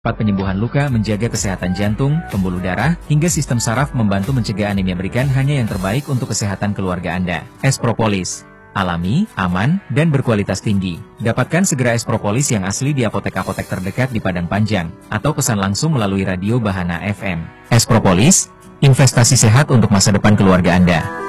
penyembuhan luka, menjaga kesehatan jantung, pembuluh darah, hingga sistem saraf, membantu mencegah anemia. Berikan hanya yang terbaik untuk kesehatan keluarga Anda. Es Propolis. Alami, aman, dan berkualitas tinggi. Dapatkan segera es propolis yang asli di apotek-apotek terdekat di Padang Panjang, atau pesan langsung melalui radio Bahana FM. Es Propolis, investasi sehat untuk masa depan keluarga Anda.